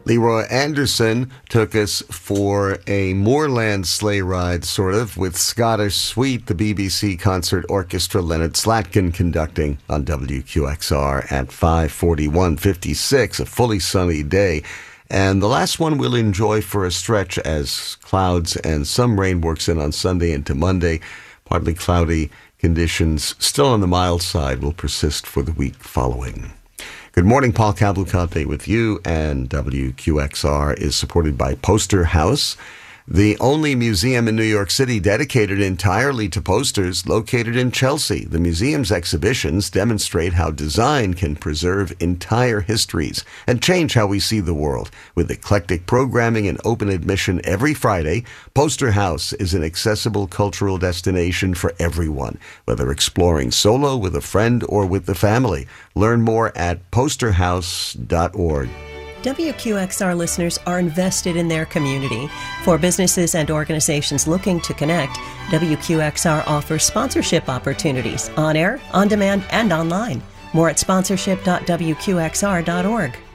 Leroy Anderson took us for a moorland sleigh ride, sort of, with Scottish Suite, the BBC Concert Orchestra, Leonard Slatkin conducting on WQXR at 5:41:56, a fully sunny day. And the last one we'll enjoy for a stretch as clouds and some rain works in on Sunday into Monday. Partly cloudy conditions, still on the mild side, will persist for the week following. Good morning, Paul Cavalcante with you, and WQXR is supported by Poster House, the only museum in New York City dedicated entirely to posters, located in Chelsea. The museum's exhibitions demonstrate how design can preserve entire histories and change how we see the world. With eclectic programming and open admission every Friday, Poster House is an accessible cultural destination for everyone, whether exploring solo, with a friend, or with the family. Learn more at posterhouse.org. WQXR listeners are invested in their community. For businesses and organizations looking to connect, WQXR offers sponsorship opportunities on air, on demand, and online. More at sponsorship.wqxr.org.